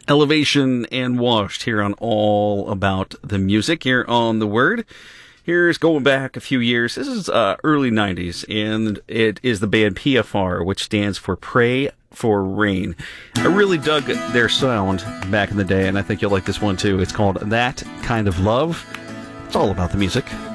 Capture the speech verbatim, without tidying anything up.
Elevation and Washed here on All About the Music, here on The Word. Here's going back a few years. This is uh, early nineties, and it is the band P F R, which stands for Pray for Rain. I really dug their sound back in the day, and I think you'll like this one too. It's called That Kind of Love. It's all about the music.